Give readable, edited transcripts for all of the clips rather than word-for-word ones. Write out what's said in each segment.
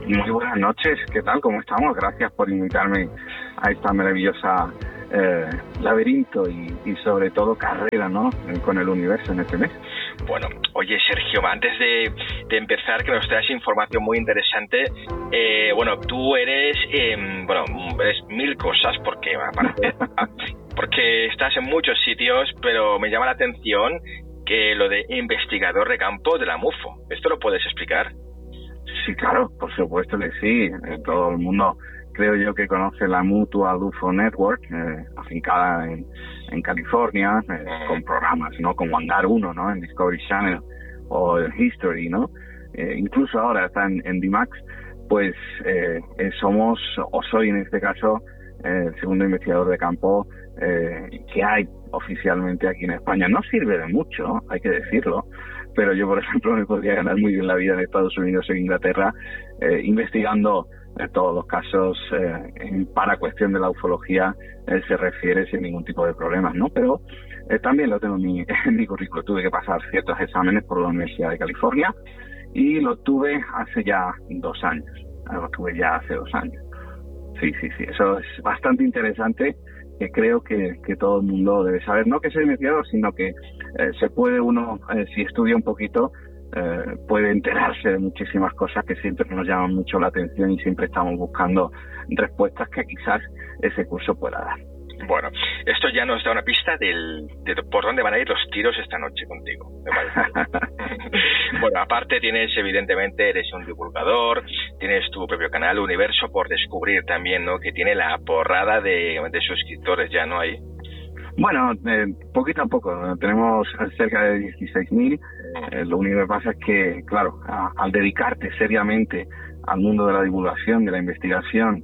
Muy buenas noches, ¿qué tal? ¿Cómo estamos? Gracias por invitarme a esta maravillosa laberinto y sobre todo carrera, ¿no? Con el universo en este mes. Bueno, oye Sergio, antes de empezar, que nos traes información muy interesante. Tú eres mil cosas porque aparte, porque estás en muchos sitios, pero me llama la atención que lo de investigador de campo de la MUFO. ¿Esto lo puedes explicar? Sí, claro, por supuesto que sí. Todo el mundo, creo yo, que conoce la Mutual UFO Network, afincada en California, con programas, ¿no? Como Hangar 1, ¿no? En Discovery Channel o en History, ¿no? Incluso ahora está en D-Max. Pues somos, o soy en este caso, el segundo investigador de campo que hay oficialmente aquí en España. No sirve de mucho, hay que decirlo, pero yo, por ejemplo, me podría ganar muy bien la vida en Estados Unidos o en Inglaterra investigando todos los casos para cuestión de la ufología se refiere sin ningún tipo de problemas, ¿no? Pero también lo tengo en mi currículo. Tuve que pasar ciertos exámenes por la Universidad de California y lo tuve hace ya 2 años. Lo tuve ya hace 2 años. Sí. Eso es bastante interesante, que creo que todo el mundo debe saber. No que soy investigador, sino que se puede uno, si estudia un poquito, puede enterarse de muchísimas cosas que siempre nos llaman mucho la atención y siempre estamos buscando respuestas que quizás ese curso pueda dar. Bueno, esto ya nos da una pista de por dónde van a ir los tiros esta noche contigo. Bueno, aparte eres un divulgador, tienes tu propio canal, Universo por Descubrir también, ¿no? Que tiene la porrada de suscriptores ya, ¿no? Ahí. Bueno, poquito a poco, tenemos cerca de 16.000. Lo único que pasa es que, claro, al dedicarte seriamente al mundo de la divulgación, de la investigación,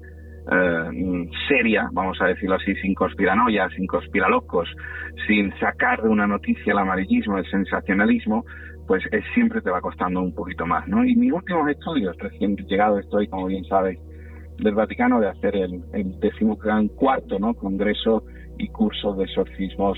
seria, vamos a decirlo así, sin conspiranoias, sin conspiralocos, sin sacar de una noticia el amarillismo, el sensacionalismo, pues siempre te va costando un poquito más, ¿no? Y mis últimos estudios, recién llegado estoy, como bien sabes, del Vaticano, de hacer el 14º, ¿no? Congreso y curso de exorcismos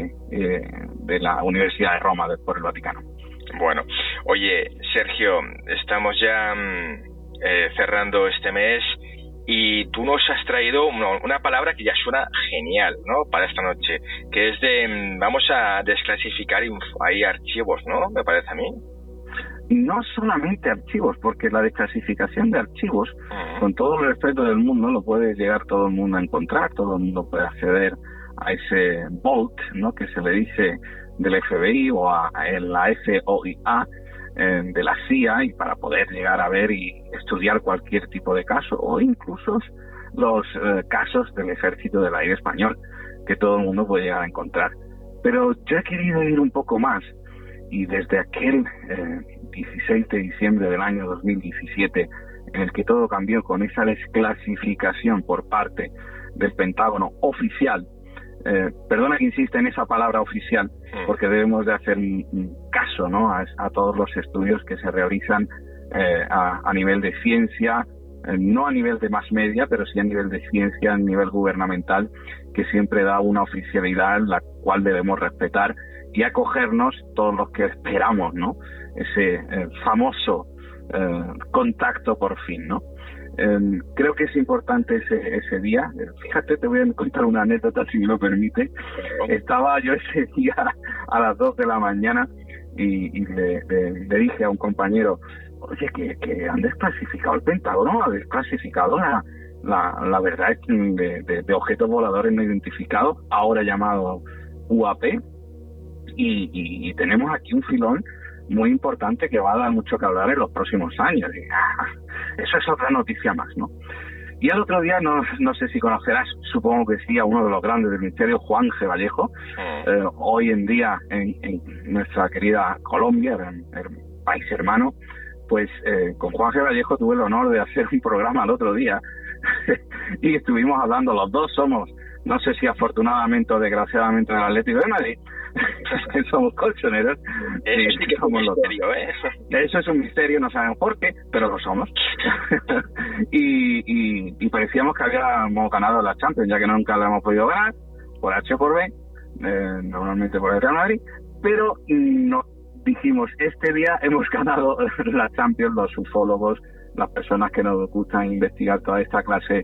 de la Universidad de Roma, por el Vaticano. Bueno, oye, Sergio, estamos ya cerrando este mes y tú nos has traído una palabra que ya suena genial, ¿no? Para esta noche, que es vamos a desclasificar ahí archivos, ¿no? Me parece a mí. No solamente archivos, porque la desclasificación de archivos, con todo el respeto del mundo, lo puede llegar todo el mundo a encontrar, todo el mundo puede acceder a ese vault, ¿no? Que se le dice del FBI o a la FOIA de la CIA, y para poder llegar a ver y estudiar cualquier tipo de caso, o incluso los casos del Ejército del Aire Español, que todo el mundo puede llegar a encontrar. Pero yo he querido ir un poco más, y desde aquel 16 de diciembre del año 2017, en el que todo cambió con esa desclasificación por parte del Pentágono oficial, perdona que insista en esa palabra oficial, porque debemos de hacer caso, ¿no? a todos los estudios que se realizan a nivel de ciencia, no a nivel de más media, pero sí a nivel de ciencia, a nivel gubernamental, que siempre da una oficialidad la cual debemos respetar y acogernos todos los que esperamos, ¿no? Ese famoso contacto por fin, ¿no? Creo que es importante ese día. Fíjate, te voy a contar una anécdota, si me lo permite. Estaba yo ese día a las 2 de la mañana y le dije a un compañero, oye, que han desclasificado el Pentágono, ha desclasificado la verdad de objetos voladores no identificados, ahora llamado UAP, y tenemos aquí un filón muy importante que va a dar mucho que hablar en los próximos años. Y, eso es otra noticia más, ¿no? Y el otro día, no sé si conocerás, supongo que sí, a uno de los grandes del misterio, Juan G. Vallejo. Hoy en día en nuestra querida Colombia, el país hermano, pues con Juan G. Vallejo tuve el honor de hacer un programa el otro día y estuvimos hablando, los dos somos, no sé si afortunadamente o desgraciadamente, del Atlético de Madrid, somos colchoneros. Eso sí que es un misterio, ¿eh? Eso es un misterio, no sabemos por qué, pero lo somos. y parecíamos que habíamos ganado la Champions, ya que nunca la hemos podido ganar, por H o por B, normalmente por el Real Madrid, pero no dijimos, este día hemos ganado la Champions, los ufólogos las personas que nos gustan investigar toda esta clase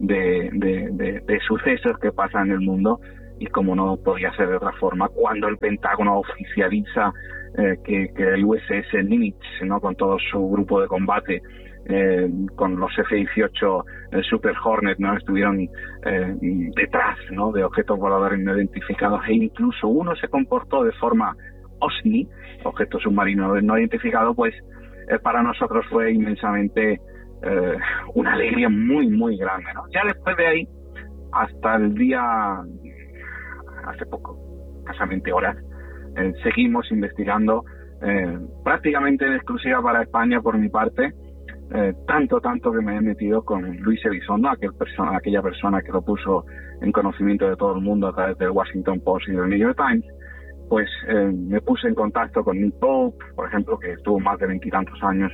de sucesos que pasan en el mundo, y como no podía ser de otra forma, cuando el Pentágono oficializa que el USS Nimitz, ¿no?, con todo su grupo de combate, con los F-18 Super Hornet, ¿no?, estuvieron detrás, ¿no?, de objetos voladores no identificados, e incluso uno se comportó de forma OSNI, objeto submarino no identificado, pues para nosotros fue inmensamente una alegría muy, muy grande, ¿no? Ya después de ahí, hasta el día, hace poco, escasamente horas, seguimos investigando prácticamente en exclusiva para España por mi parte, tanto que me he metido con Luis Elizondo, aquella persona que lo puso en conocimiento de todo el mundo a través del Washington Post y del New York Times. Pues me puse en contacto con Nick Pope, por ejemplo, que estuvo más de 20 y tantos años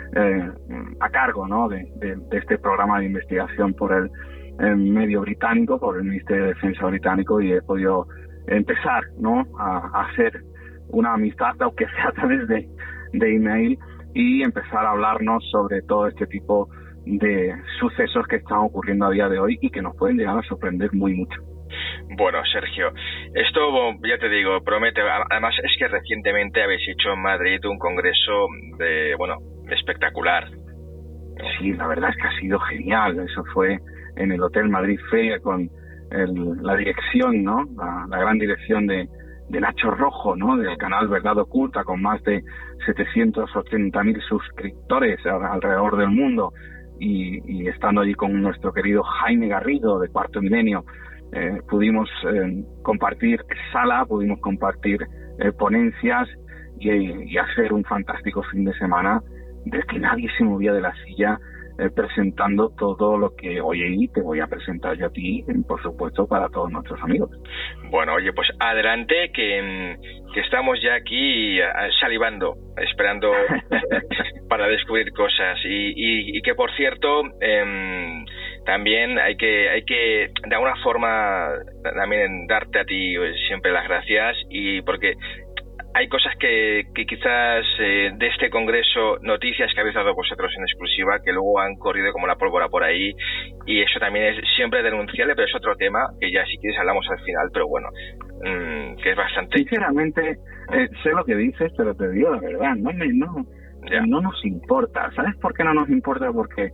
a cargo, ¿no?, de este programa de investigación por el medio británico, por el Ministerio de Defensa británico, y he podido empezar, ¿no?, a hacer una amistad, aunque sea a través de email, y empezar a hablarnos sobre todo este tipo de sucesos que están ocurriendo a día de hoy y que nos pueden llegar a sorprender muy mucho. Bueno, Sergio, esto ya te digo, promete. Además es que recientemente habéis hecho en Madrid un congreso espectacular. Sí, la verdad es que ha sido genial. Eso fue en el Hotel Madrid Fair con la dirección, ¿no? La gran dirección de Nacho Rojo, ¿no?, del canal Verdad Oculta, con más de 780.000 suscriptores alrededor del mundo, y estando allí con nuestro querido Jaime Garrido de Cuarto Milenio. Pudimos compartir sala, pudimos compartir ponencias y hacer un fantástico fin de semana del que nadie se movía de la silla, presentando todo lo que hoy te voy a presentar yo a ti, por supuesto, para todos nuestros amigos. Bueno, oye, pues adelante, que estamos ya aquí salivando, esperando para descubrir cosas, y que, por cierto, también hay que de alguna forma también darte a ti siempre las gracias, y porque hay cosas que quizás de este congreso, noticias que habéis dado vosotros en exclusiva, que luego han corrido como la pólvora por ahí, y eso también es siempre denunciable, pero es otro tema que ya, si quieres, hablamos al final, pero bueno, que es bastante... Sinceramente, sé lo que dices, pero te digo la verdad, no nos importa. ¿Sabes por qué no nos importa? Porque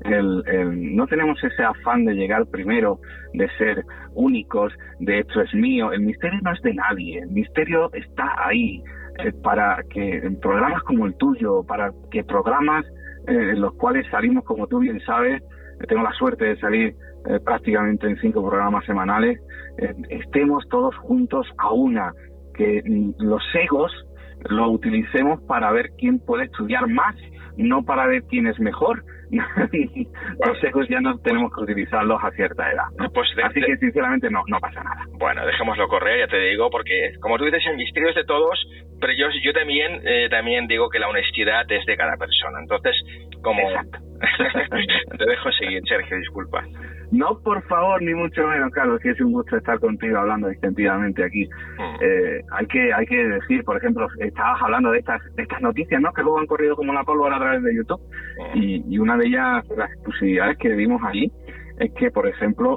no tenemos ese afán de llegar primero, de ser únicos, de esto es mío. El misterio no es de nadie, el misterio está ahí para que programas como el tuyo, para que programas en los cuales salimos, como tú bien sabes, tengo la suerte de salir prácticamente en 5 programas semanales, estemos todos juntos a una, que los egos lo utilicemos para ver quién puede estudiar más, no para ver quién es mejor. Los egos ya no tenemos que utilizarlos a cierta edad, ¿no? Pues así que sinceramente no pasa nada. Bueno, dejémoslo correr, ya te digo, porque como tú dices, el misterio es de todos, pero yo también digo que la honestidad es de cada persona. Entonces, como te dejo seguir, Sergio, disculpa. No, por favor, ni mucho menos, Carlos, que es un gusto estar contigo hablando extensivamente aquí. Hay que decir, por ejemplo, estabas hablando de estas noticias, ¿no?, que luego han corrido como la pólvora a través de YouTube, y una de ellas, las exclusividades que vimos allí, es que, por ejemplo,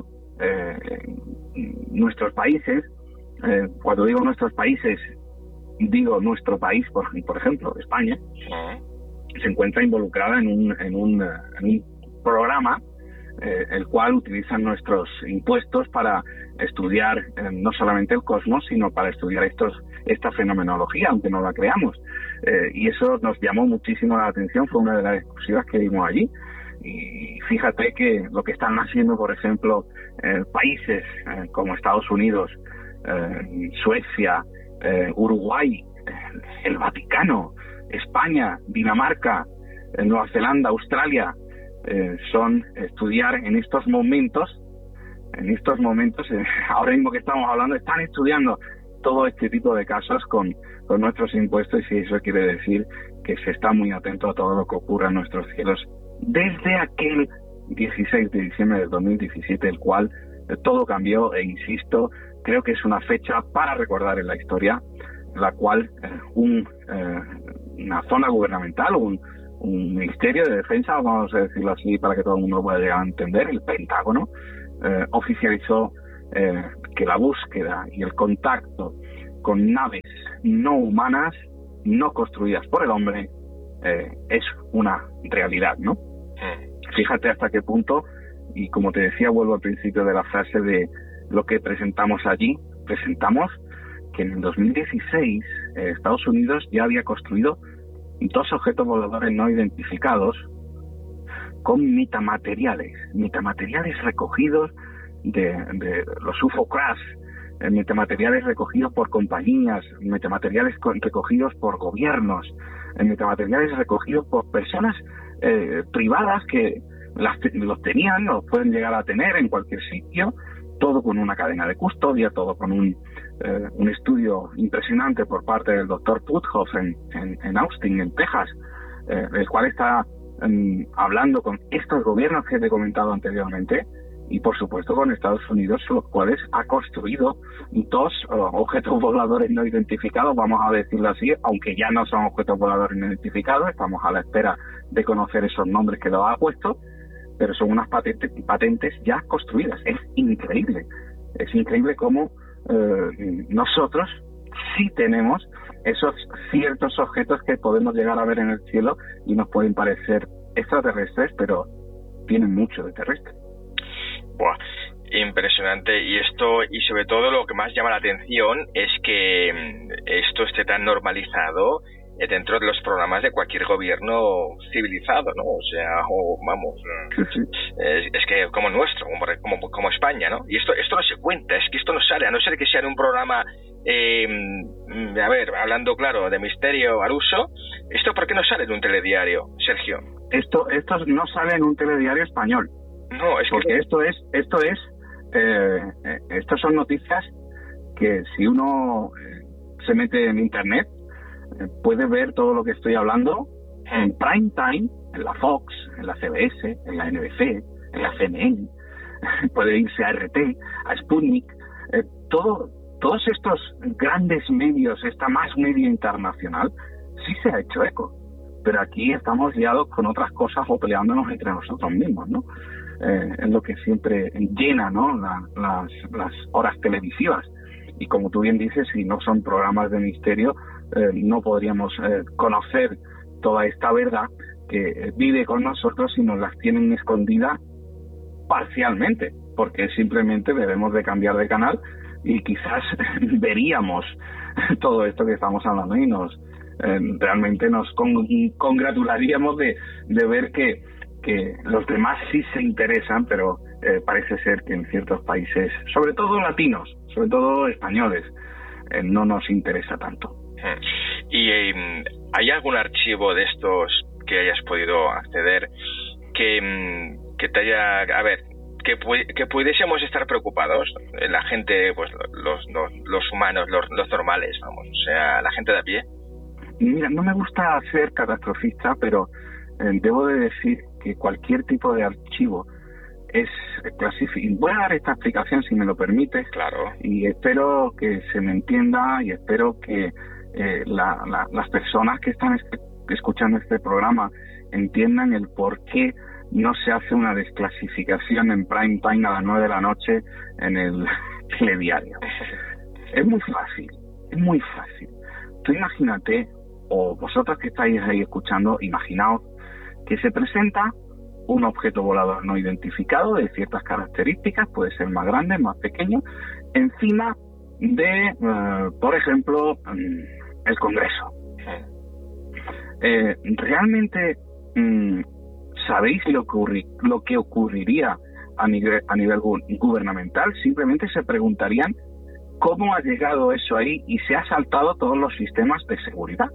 nuestros países, cuando digo nuestros países, digo nuestro país, por ejemplo, España, se encuentra involucrada en un programa el cual utilizan nuestros impuestos para estudiar no solamente el cosmos, sino para estudiar esta fenomenología, aunque no la creamos. Y eso nos llamó muchísimo la atención, fue una de las exclusivas que vimos allí. Y fíjate que lo que están haciendo, por ejemplo, países como Estados Unidos, Suecia, Uruguay, el Vaticano, España, Dinamarca, Nueva Zelanda, Australia, son estudiar en estos momentos, ahora mismo que estamos hablando, están estudiando todo este tipo de casos con nuestros impuestos, y eso quiere decir que se está muy atento a todo lo que ocurra en nuestros cielos desde aquel 16 de diciembre del 2017, el cual todo cambió, e insisto, creo que es una fecha para recordar en la historia, la cual una zona gubernamental, un ministerio de defensa, vamos a decirlo así para que todo el mundo pueda llegar a entender, el Pentágono, oficializó que la búsqueda y el contacto con naves no humanas, no construidas por el hombre, es una realidad, ¿no? Fíjate hasta qué punto, y como te decía, vuelvo al principio de la frase de lo que presentamos allí, presentamos que en el 2016 Estados Unidos ya había construido 2 objetos voladores no identificados con metamateriales recogidos de los UFO crash, metamateriales recogidos por compañías, metamateriales recogidos por gobiernos, metamateriales recogidos por personas privadas que los tenían, los pueden llegar a tener en cualquier sitio, todo con una cadena de custodia, todo con un estudio impresionante por parte del doctor Puthoff en Austin, en Texas, el cual está hablando con estos gobiernos que te he comentado anteriormente, y por supuesto con Estados Unidos, los cuales ha construido 2 objetos voladores no identificados, vamos a decirlo así, aunque ya no son objetos voladores no identificados, estamos a la espera de conocer esos nombres que los ha puesto, pero son unas patentes ya construidas. Es increíble cómo nosotros sí tenemos esos ciertos objetos que podemos llegar a ver en el cielo y nos pueden parecer extraterrestres, pero tienen mucho de terrestre. Buah, impresionante. Y esto, y sobre todo lo que más llama la atención es que esto esté tan normalizado dentro de los programas de cualquier gobierno civilizado, ¿no? O sea, vamos, es que como nuestro, como España, ¿no? Y esto no se cuenta, es que esto no sale, a no ser que sea en un programa, a ver, hablando claro de misterio al uso, ¿esto por qué no sale en un telediario, Sergio? Esto no sale en un telediario español. No, es porque que... Estas son noticias que si uno se mete en internet, puede ver todo lo que estoy hablando en prime time, en la Fox, en la CBS, en la NBC, en la CNN, puede irse a RT, a Sputnik, todos estos grandes medios, esta más media internacional, sí se ha hecho eco, pero aquí estamos liados con otras cosas o peleándonos entre nosotros mismos, ¿no? Es lo que siempre llena, ¿no?, las horas televisivas. Y como tú bien dices, si no son programas de misterio, no podríamos conocer toda esta verdad que vive con nosotros y nos las tienen escondidas parcialmente, porque simplemente debemos de cambiar de canal y quizás veríamos todo esto que estamos hablando y realmente nos congratularíamos de ver que los demás sí se interesan, pero parece ser que en ciertos países, sobre todo latinos, sobre todo españoles, no nos interesa tanto. ¿Y hay algún archivo de estos que hayas podido acceder que te haya... A ver, que pudiésemos estar preocupados, la gente, pues los humanos, los normales, vamos, o sea, la gente de a pie? Mira, no me gusta ser catastrofista, pero debo de decir que cualquier tipo de archivo es clasificado. Voy a dar esta explicación si me lo permites. Claro. Y espero que se me entienda y espero que las personas que están escuchando este programa entiendan el por qué no se hace una desclasificación en prime time a las 9 de la noche en el telediario. Es muy fácil. Tú imagínate, o vosotros que estáis ahí escuchando, imaginaos que se presenta un objeto volador no identificado de ciertas características, puede ser más grande, más pequeño, encima de, por ejemplo, el Congreso. ¿Realmente sabéis lo que ocurriría a nivel gubernamental? Simplemente se preguntarían cómo ha llegado eso ahí y se ha saltado todos los sistemas de seguridad.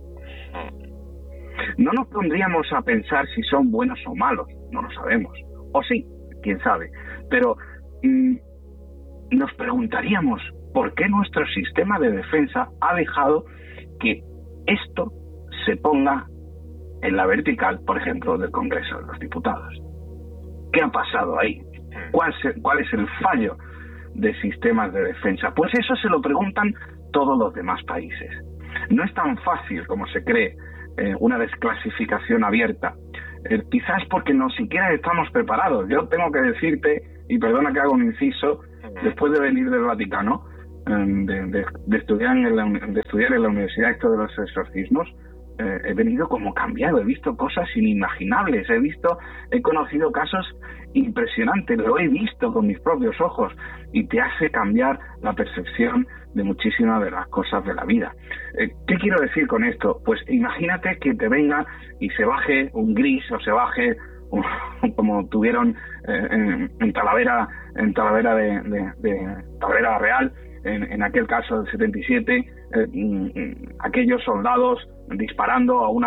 No nos pondríamos a pensar si son buenos o malos, no lo sabemos. O sí, quién sabe. Pero nos preguntaríamos por qué nuestro sistema de defensa ha dejado que esto se ponga en la vertical, por ejemplo, del Congreso de los Diputados. ¿Qué ha pasado ahí? ¿Cuál es el fallo de sistemas de defensa? Pues eso se lo preguntan todos los demás países. No es tan fácil como se cree una desclasificación abierta. Quizás porque no siquiera estamos preparados. Yo tengo que decirte, y perdona que haga un inciso, después de venir del Vaticano, de estudiar en la universidad esto de los exorcismos, he venido como cambiado, he visto cosas inimaginables, he conocido casos impresionantes, lo he visto con mis propios ojos y te hace cambiar la percepción de muchísimas de las cosas de la vida. ¿Qué quiero decir con esto? Pues imagínate que te venga y se baje un gris o se baje como tuvieron en Talavera de Talavera Real, en aquel caso del 77, aquellos soldados disparando a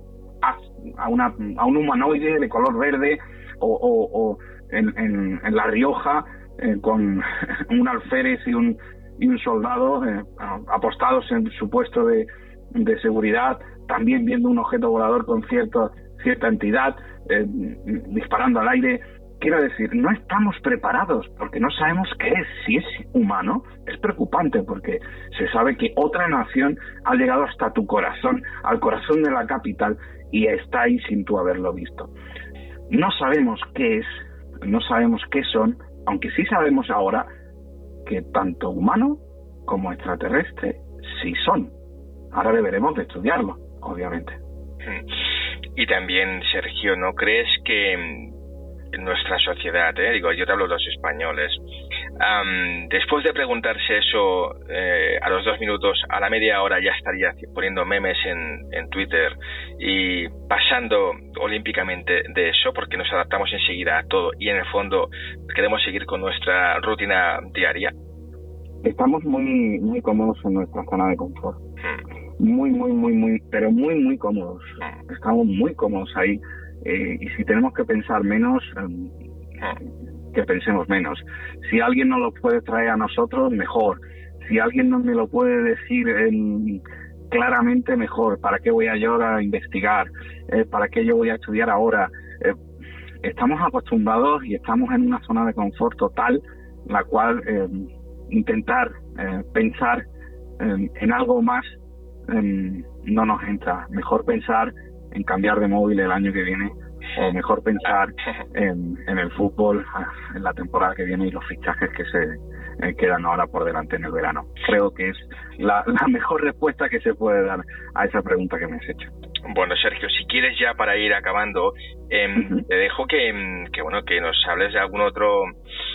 un humanoide de color verde, o en La Rioja con un alférez y un soldado apostados en su puesto de seguridad, también viendo un objeto volador con cierta entidad disparando al aire. Quiero decir, no estamos preparados porque no sabemos qué es. Si es humano, es preocupante porque se sabe que otra nación ha llegado hasta tu corazón, al corazón de la capital, y está ahí sin tú haberlo visto. No sabemos qué es, no sabemos qué son, aunque sí sabemos ahora que tanto humano como extraterrestre sí son. Ahora deberemos de estudiarlo, obviamente. Y también, Sergio, ¿no crees que en nuestra sociedad, yo te hablo de los españoles, después de preguntarse eso a los 2 minutos, a la media hora ya estaría poniendo memes en Twitter y pasando olímpicamente de eso, porque nos adaptamos enseguida a todo y en el fondo queremos seguir con nuestra rutina diaria? Estamos muy muy cómodos en nuestra zona de confort. Muy cómodos. Estamos muy cómodos ahí. Y si tenemos que pensar menos, que pensemos menos. Si alguien nos lo puede traer a nosotros, mejor. Si alguien no me lo puede decir claramente, mejor. ¿Para qué voy yo a investigar? ¿Para qué yo voy a estudiar ahora? Estamos acostumbrados y estamos en una zona de confort total, la cual intentar pensar en algo más no nos entra. Mejor pensar en cambiar de móvil el año que viene, o mejor pensar en el fútbol en la temporada que viene y los fichajes que se quedan ahora por delante en el verano. Creo que es la mejor respuesta que se puede dar a esa pregunta que me has hecho. Bueno, Sergio, si quieres ya para ir acabando, te dejo que nos hables de algún otro,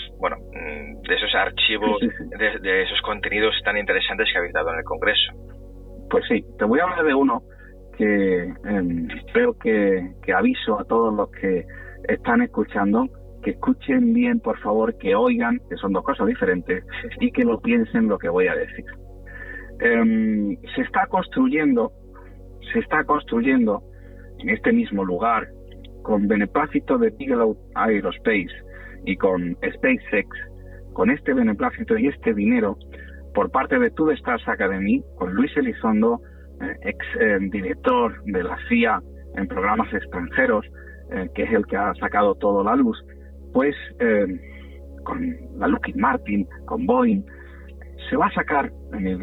de esos archivos, de esos contenidos tan interesantes que habéis dado en el Congreso. Pues sí, te voy a hablar de uno que creo que aviso a todos los que están escuchando, que escuchen bien, por favor, que oigan, que son dos cosas diferentes, y que lo piensen lo que voy a decir. Se está construyendo en este mismo lugar, con beneplácito de Bigelow Aerospace y con SpaceX, con este beneplácito y este dinero por parte de Two Stars Academy, con Luis Elizondo, ex director de la CIA en programas extranjeros, que es el que ha sacado todo a la luz, pues con la Lockheed Martin, con Boeing, se va a sacar en el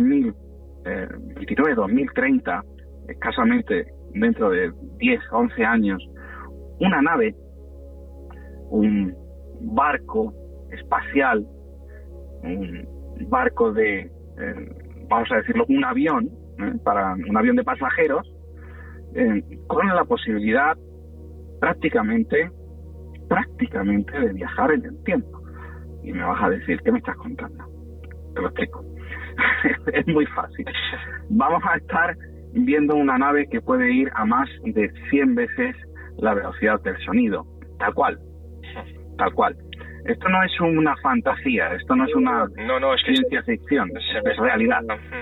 2029-2030, escasamente dentro de 10, 11 años, una nave, un barco espacial, un barco de, vamos a decirlo, un avión, para un avión de pasajeros, con la posibilidad prácticamente de viajar en el tiempo. Y me vas a decir, ¿qué me estás contando? Te lo explico. Es muy fácil. Vamos a estar viendo una nave que puede ir a más de 100 veces la velocidad del sonido, tal cual. Esto no es una fantasía, esto no es una ciencia ficción, es realidad.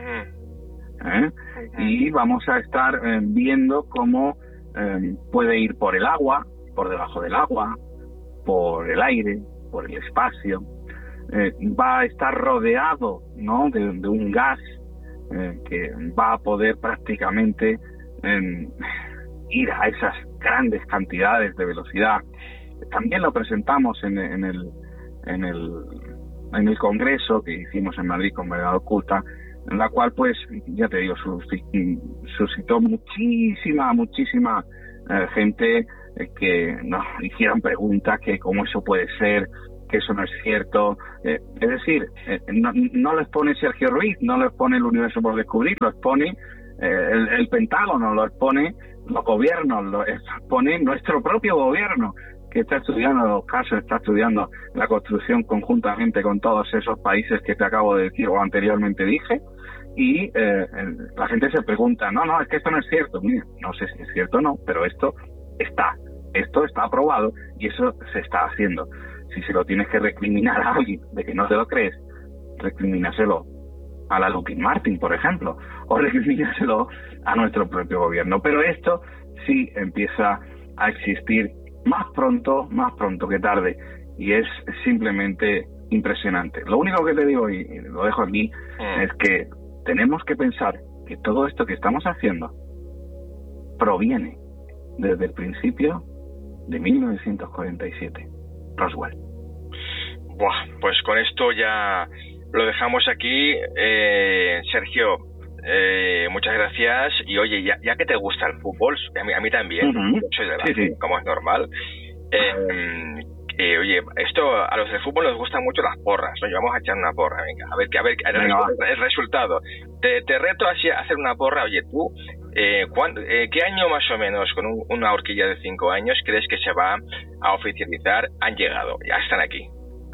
Y vamos a estar viendo cómo puede ir por el agua, por debajo del agua, por el aire, por el espacio. Va a estar rodeado, ¿no?, de un gas que va a poder prácticamente ir a esas grandes cantidades de velocidad. También lo presentamos en el Congreso que hicimos en Madrid con Verdad Oculta, en la cual, pues, ya te digo, suscitó muchísima gente que nos hicieran preguntas, que cómo eso puede ser, que eso no es cierto. Es decir, no lo expone Sergio Ruiz, no lo expone el Universo por Descubrir, lo expone el Pentágono, lo expone los gobiernos, lo expone nuestro propio gobierno, que está estudiando los casos, está estudiando la construcción conjuntamente con todos esos países que te acabo de decir o anteriormente dije. Y la gente se pregunta, no, es que esto no es cierto. Mira, no sé si es cierto o no, pero esto está aprobado y eso se está haciendo. Si se lo tienes que recriminar a alguien de que no te lo crees, recrimínaselo a la Lockheed Martin, por ejemplo, o recrimínaselo a nuestro propio gobierno. Pero esto sí empieza a existir más pronto que tarde, y es simplemente impresionante. Lo único que te digo, y lo dejo aquí, es que tenemos que pensar que todo esto que estamos haciendo proviene desde el principio de 1947, Roswell. Buah, pues con esto ya lo dejamos aquí. Sergio, muchas gracias. Y oye, ya que te gusta el fútbol, a mí también, soy de la como es normal. Oye, esto a los del fútbol nos gustan mucho las porras, ¿no? Vamos a echar una porra, venga, a ver el resultado. Te reto así a hacer una porra. Oye, tú, ¿qué año más o menos, con una horquilla de 5 años, crees que se va a oficializar? Han llegado, ya están aquí.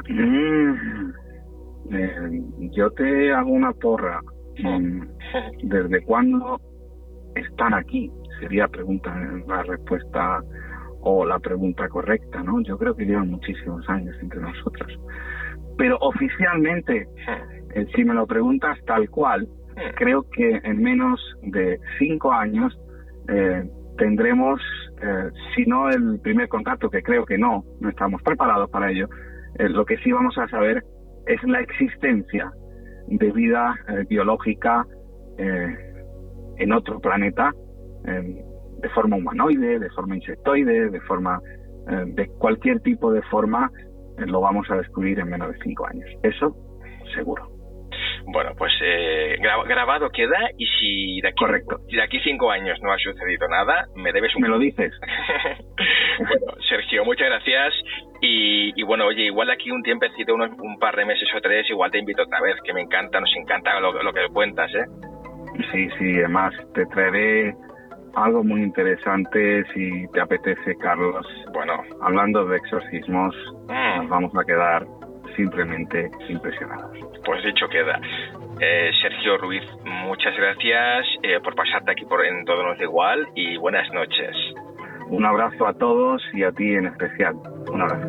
Yo te hago una porra. ¿Desde cuándo están aquí? Sería la respuesta o la pregunta correcta, ¿no? Yo creo que llevan muchísimos años entre nosotros. Pero oficialmente, si me lo preguntas tal cual, creo que en menos de 5 años tendremos, si no el primer contacto, que creo que no estamos preparados para ello, lo que sí vamos a saber es la existencia de vida biológica en otro planeta, de forma humanoide, de forma insectoide, de forma de cualquier tipo de forma, lo vamos a descubrir en menos de 5 años. Eso seguro. Bueno, pues grabado queda, y si de aquí 5 años no ha sucedido nada, me debes un... Me lo dices. Bueno, Sergio, muchas gracias. Y bueno, oye, igual de aquí un tiempecito, un par de meses o 3, igual te invito otra vez, que nos encanta lo que cuentas, ¿eh? Sí, además te traeré algo muy interesante si te apetece, Carlos. Bueno, hablando de exorcismos, nos vamos a quedar simplemente impresionados. Pues dicho queda. Sergio Ruiz, muchas gracias por pasarte aquí en Todo Nos Da Igual, y buenas noches. Un abrazo a todos y a ti en especial. Un abrazo.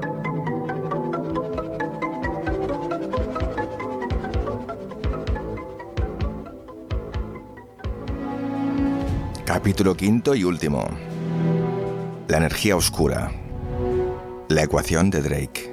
Capítulo 5 y último. La energía oscura. La ecuación de Drake.